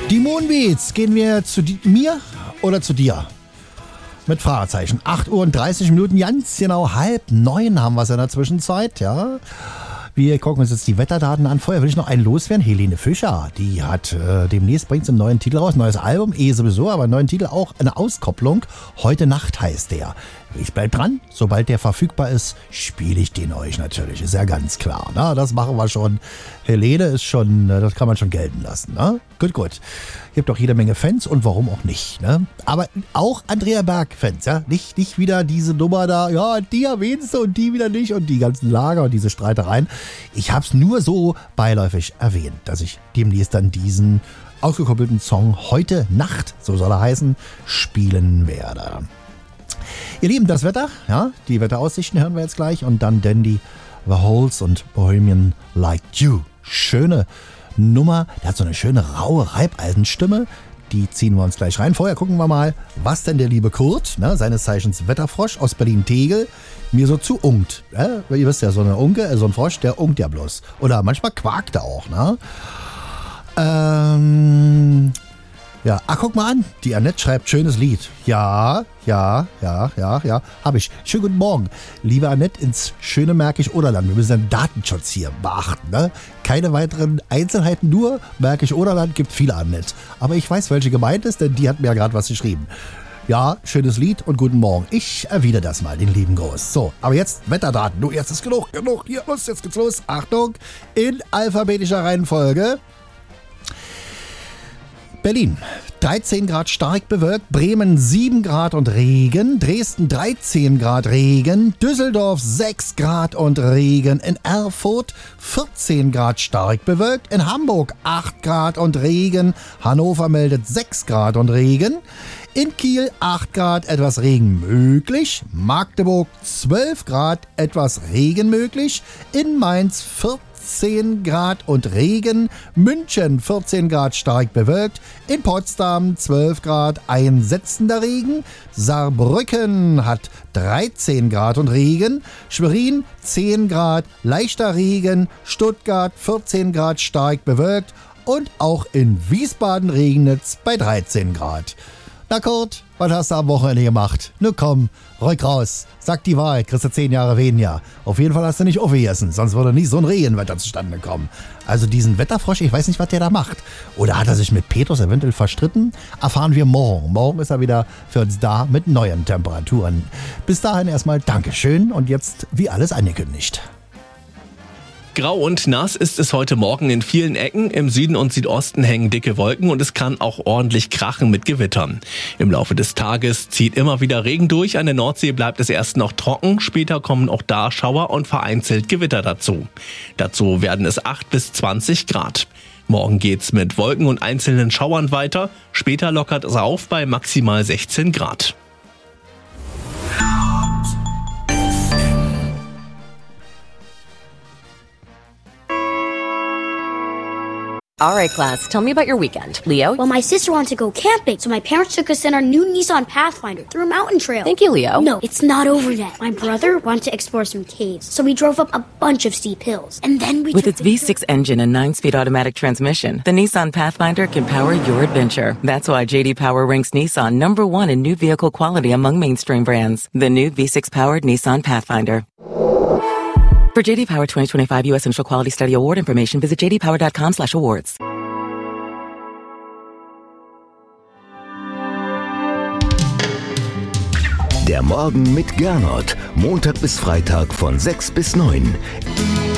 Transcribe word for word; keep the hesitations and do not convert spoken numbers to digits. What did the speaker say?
Die Moonbeats, gehen wir zu di- mir oder zu dir? Mit Fragezeichen. acht Uhr und dreißig Minuten, ganz genau halb neun haben wir es in der Zwischenzeit, ja. Wir gucken uns jetzt die Wetterdaten an. Vorher will ich noch einen loswerden. Helene Fischer, die hat äh, demnächst, bringt sie einen neuen Titel raus, neues Album, eh sowieso, aber einen neuen Titel, auch eine Auskopplung. Heute Nacht heißt der. Ich bleib dran, sobald der verfügbar ist, spiele ich den euch natürlich, ist ja ganz klar. Ne? Das machen wir schon. Helene ist schon, das kann man schon gelten lassen. Ne? Gut, gut. Ihr habt doch jede Menge Fans und warum auch nicht. Ne? Aber auch Andrea Berg-Fans, ja. Nicht, nicht wieder diese Nummer da, ja, die erwähnst du und die wieder nicht und die ganzen Lager und diese Streitereien. Ich hab's nur so beiläufig erwähnt, dass ich demnächst dann diesen ausgekoppelten Song Heute Nacht, so soll er heißen, spielen werde. Ihr Lieben, das Wetter, ja, die Wetteraussichten hören wir jetzt gleich und dann Dandy, The Holes und Bohemian Like You. Schöne Nummer, der hat so eine schöne raue Reibeisenstimme, die ziehen wir uns gleich rein. Vorher gucken wir mal, was denn der liebe Kurt, ne, seines Zeichens Wetterfrosch aus Berlin-Tegel, mir so zu unkt. Ja, ihr wisst ja, so eine Unke, äh, so ein Frosch, der unkt ja bloß. Oder manchmal quakt er auch, ne? Ähm... Ja, ach, guck mal an, die Annette schreibt schönes Lied. Ja, ja, ja, ja, ja, habe ich. Schönen guten Morgen. Liebe Annette, ins schöne Märkisch Oderland. Wir müssen den Datenschutz hier beachten, ne? Keine weiteren Einzelheiten, nur Märkisch Oderland gibt viele Annette. Aber ich weiß, welche gemeint ist, denn die hat mir ja gerade was geschrieben. Ja, schönes Lied und guten Morgen. Ich erwidere das mal, den lieben Gruß. So, aber jetzt Wetterdaten. Du, jetzt ist genug, genug. Hier, los, jetzt geht's los. Achtung, in alphabetischer Reihenfolge. Berlin, dreizehn Grad stark bewölkt, Bremen sieben Grad und Regen, Dresden dreizehn Grad Regen, Düsseldorf sechs Grad und Regen, in Erfurt vierzehn Grad stark bewölkt, in Hamburg acht Grad und Regen, Hannover meldet sechs Grad und Regen, in Kiel acht Grad, etwas Regen möglich, Magdeburg zwölf Grad, etwas Regen möglich, in Mainz vierzehn Grad und Regen, München vierzehn Grad stark bewölkt, in Potsdam zwölf Grad einsetzender Regen, Saarbrücken hat dreizehn Grad und Regen, Schwerin zehn Grad leichter Regen, Stuttgart vierzehn Grad stark bewölkt und auch in Wiesbaden regnet es bei dreizehn Grad. Na Kurt, was hast du am Wochenende gemacht? Nu komm, rück raus. Sag die Wahrheit, kriegst du zehn Jahre weniger. Auf jeden Fall hast du nicht aufgegessen, sonst würde nie so ein Regenwetter zustande kommen. Also diesen Wetterfrosch, ich weiß nicht, was der da macht. Oder hat er sich mit Petrus eventuell verstritten? Erfahren wir morgen. Morgen ist er wieder für uns da mit neuen Temperaturen. Bis dahin erstmal Dankeschön und jetzt wie alles angekündigt. Grau und nass ist es heute Morgen in vielen Ecken. Im Süden und Südosten hängen dicke Wolken und es kann auch ordentlich krachen mit Gewittern. Im Laufe des Tages zieht immer wieder Regen durch. An der Nordsee bleibt es erst noch trocken. Später kommen auch da Schauer und vereinzelt Gewitter dazu. Dazu werden es acht bis zwanzig Grad. Morgen geht's mit Wolken und einzelnen Schauern weiter. Später lockert es auf bei maximal sechzehn Grad. All right, class, tell me about your weekend. Leo? Well, my sister wanted to go camping, so my parents took us in our new Nissan Pathfinder through a mountain trail. Thank you, Leo. No, it's not over yet. My brother wanted to explore some caves, so we drove up a bunch of steep hills. And then we With took its the- V six engine and nine-speed automatic transmission, the Nissan Pathfinder can power your adventure. That's why J D Power ranks Nissan number one in new vehicle quality among mainstream brands. The new V six-powered Nissan Pathfinder. For J D Power twenty twenty-five U S Initial Quality Study Award information, visit j d power dot com slash awards. Der Morgen mit Gernot. Montag bis Freitag von sechs bis neun.